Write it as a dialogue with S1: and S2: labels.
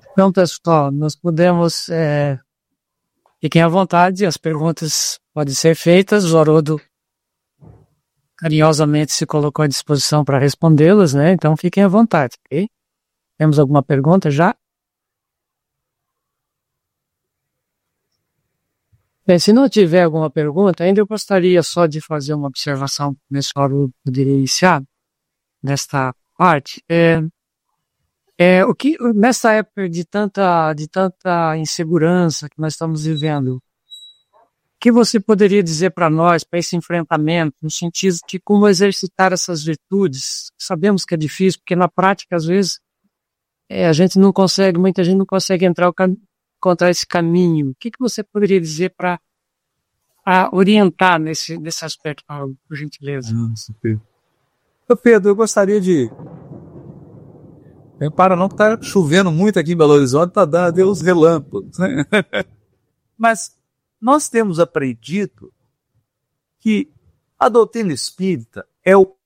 S1: Então, pessoal, nós podemos, fiquem à vontade, as perguntas podem ser feitas, o Haroldo carinhosamente se colocou à disposição para respondê-las, né? Então, fiquem à vontade, ok? Temos alguma pergunta já? Bem, se não tiver alguma pergunta, ainda eu gostaria só de fazer uma observação, nesse Haroldo poderia iniciar, nesta parte. O que, nessa época de tanta insegurança que nós estamos vivendo, o que você poderia dizer para nós, para esse enfrentamento, no sentido de como exercitar essas virtudes? Sabemos que é difícil, porque na prática, às vezes, a gente não consegue, muita gente não consegue encontrar esse caminho. O que você poderia dizer para orientar nesse aspecto, Paulo, por gentileza?
S2: Nossa, Pedro. Pedro, eu gostaria de... Repara não que tá chovendo muito aqui em Belo Horizonte, tá dando uns relâmpagos, né? Mas nós temos aprendido que a doutrina espírita é o